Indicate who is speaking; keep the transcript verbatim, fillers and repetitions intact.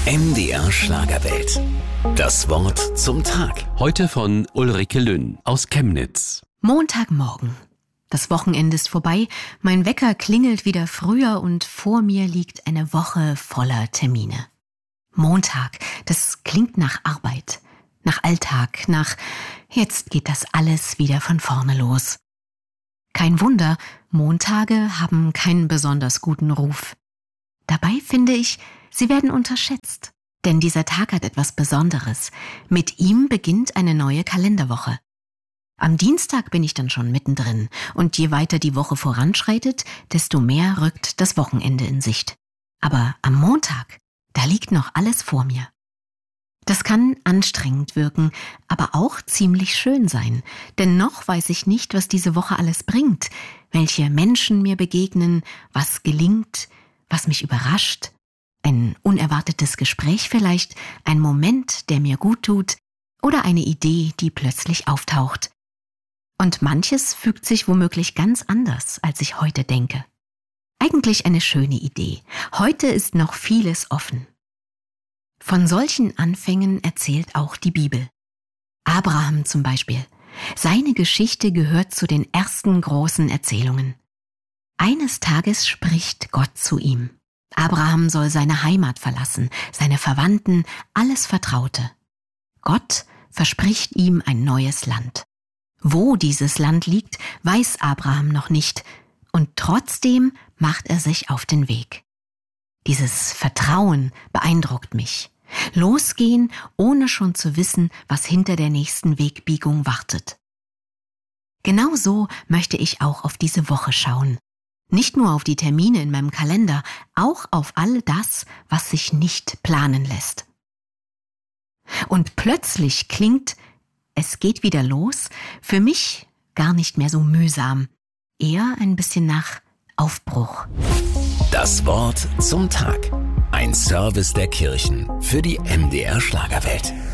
Speaker 1: M D R Schlagerwelt. Das Wort zum Tag.
Speaker 2: Heute von Ulrike Lünn aus Chemnitz.
Speaker 3: Montagmorgen. Das Wochenende ist vorbei, mein Wecker klingelt wieder früher und vor mir liegt eine Woche voller Termine. Montag, das klingt nach Arbeit, nach Alltag, nach jetzt geht das alles wieder von vorne los. Kein Wunder, Montage haben keinen besonders guten Ruf. Dabei finde ich, sie werden unterschätzt, denn dieser Tag hat etwas Besonderes. Mit ihm beginnt eine neue Kalenderwoche. Am Dienstag bin ich dann schon mittendrin und je weiter die Woche voranschreitet, desto mehr rückt das Wochenende in Sicht. Aber am Montag, da liegt noch alles vor mir. Das kann anstrengend wirken, aber auch ziemlich schön sein, denn noch weiß ich nicht, was diese Woche alles bringt, welche Menschen mir begegnen, was gelingt, was mich überrascht, ein unerwartetes Gespräch vielleicht, ein Moment, der mir gut tut oder eine Idee, die plötzlich auftaucht. Und manches fügt sich womöglich ganz anders, als ich heute denke. Eigentlich eine schöne Idee. Heute ist noch vieles offen. Von solchen Anfängen erzählt auch die Bibel. Abraham zum Beispiel. Seine Geschichte gehört zu den ersten großen Erzählungen. Eines Tages spricht Gott zu ihm. Abraham soll seine Heimat verlassen, seine Verwandten, alles Vertraute. Gott verspricht ihm ein neues Land. Wo dieses Land liegt, weiß Abraham noch nicht, und trotzdem macht er sich auf den Weg. Dieses Vertrauen beeindruckt mich. Losgehen, ohne schon zu wissen, was hinter der nächsten Wegbiegung wartet. Genau so möchte ich auch auf diese Woche schauen. Nicht nur auf die Termine in meinem Kalender, auch auf all das, was sich nicht planen lässt. Und plötzlich klingt, es geht wieder los, für mich gar nicht mehr so mühsam, eher ein bisschen nach Aufbruch.
Speaker 1: Das Wort zum Tag. Ein Service der Kirchen für die M D R Schlagerwelt.